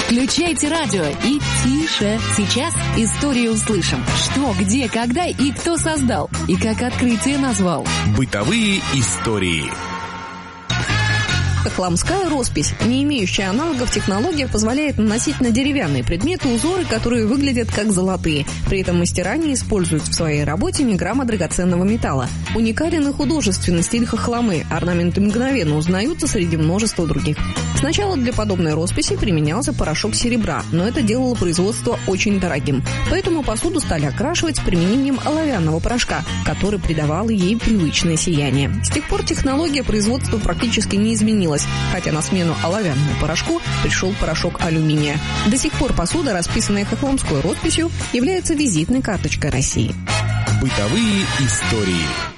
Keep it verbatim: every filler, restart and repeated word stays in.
Включайте радио и тише. Сейчас историю услышим. Что, где, когда и кто создал. И как открытие назвал. Бытовые истории. Хохломская роспись, не имеющая аналогов технология, позволяет наносить на деревянные предметы узоры, которые выглядят как золотые. При этом мастера не используют в своей работе ни грамма драгоценного металла. Уникален и художественный стиль хохломы. Орнаменты мгновенно узнаются среди множества других. Сначала для подобной росписи применялся порошок серебра, но это делало производство очень дорогим. Поэтому посуду стали окрашивать с применением оловянного порошка, который придавал ей привычное сияние. С тех пор технология производства практически не изменилась, хотя на смену оловянному порошку пришел порошок алюминия. До сих пор посуда, расписанная хохломской росписью, является визитной карточкой России. Бытовые истории.